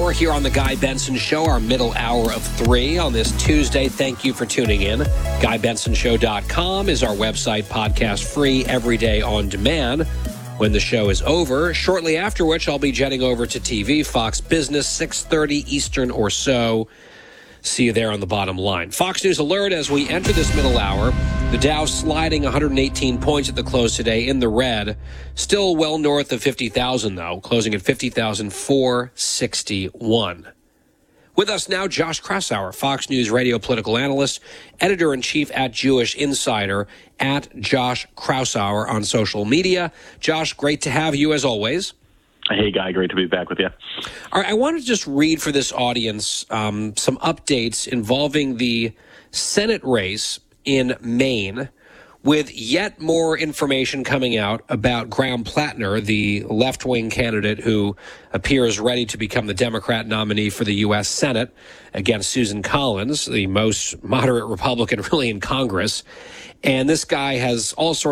hour here on the Guy Benson Show, our middle hour of 3 on this Tuesday. Thank you for tuning in. GuyBensonShow.com is our website, podcast free, every day on demand. When the show is over, shortly after which I'll be jetting over to TV, Fox Business, 6:30 Eastern or so. See you there on the bottom line. Fox News alert as we enter this middle hour. The Dow sliding 118 points at the close today in the red. Still well north of 50,000, though, closing at 50,461. With us now, Josh Kraushaar, Fox News radio political analyst, editor-in-chief at Jewish Insider, at Josh Kraushaar on social media. Josh, great to have you as always. Hey, Guy, great to be back with you. All right, I want to just read for this audience some updates involving the Senate race in Maine, with yet more information coming out about Graham Plattner, the left-wing candidate who appears ready to become the Democrat nominee for the U.S. Senate against Susan Collins, the most moderate Republican really in Congress. And this guy has all sorts